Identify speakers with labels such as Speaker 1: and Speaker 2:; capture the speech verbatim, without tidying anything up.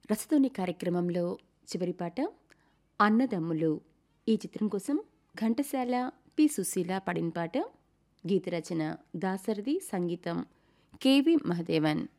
Speaker 1: రసధోని కార్యక్రమంలో చివరి పాట అన్నదమ్ములు ఈ చిత్రం కోసం ఘంటసాల పి సుశీల పాడిన పాట. గీత రచన దాసరథి, సంగీతం కెవి మహదేవన్.